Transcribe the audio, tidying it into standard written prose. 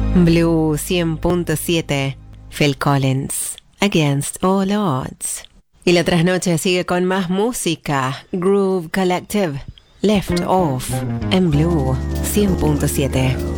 Blue 100.7, Phil Collins, Against All Odds. Y la trasnoche sigue con más música. Groove Collective, Left Off, en Blue 100.7.